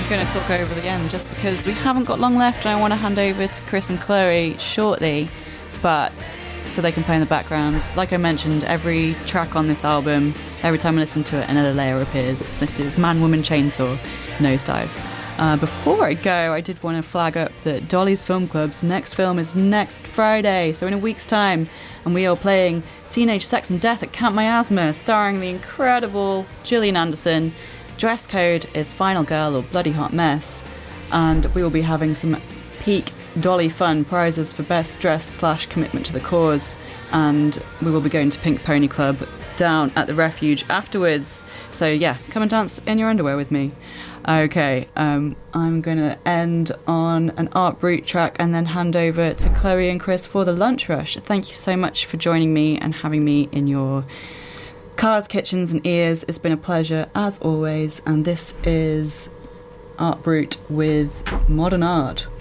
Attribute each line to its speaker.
Speaker 1: going to talk over the end just because we haven't got long left, and I want to hand over to Chris and Chloe shortly, but so they can play in the background. Like I mentioned, every track on this album, every time I listen to it, another layer appears. This is Man, Woman, Chainsaw, Nosedive. Before I go, I did want to flag up that Dolly's Film Club's next film is next Friday, so in a week's time, and we are playing Teenage Sex and Death at Camp Miasma, starring the incredible Gillian Anderson. Dress code is Final Girl or Bloody Hot Mess, and we will be having some peak Dolly fun prizes for best dress / commitment to the cause, and we will be going to Pink Pony Club down at the Refuge afterwards. So yeah, come and dance in your underwear with me. Okay, I'm going to end on an Art Brut track and then hand over to Chloe and Chris for the lunch rush. Thank you so much for joining me and having me in your cars, kitchens and ears. It's been a pleasure as always, and this is Art Brut with Modern Art.